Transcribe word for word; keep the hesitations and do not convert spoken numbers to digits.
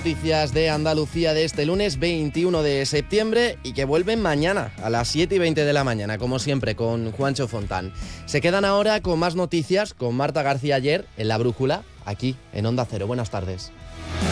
Noticias de Andalucía de este lunes veintiuno de septiembre y que vuelven mañana a las siete y veinte de la mañana, como siempre, con Juancho Fontán. Se quedan ahora con más noticias con Marta García Ayer en La Brújula, aquí en Onda Cero. Buenas tardes.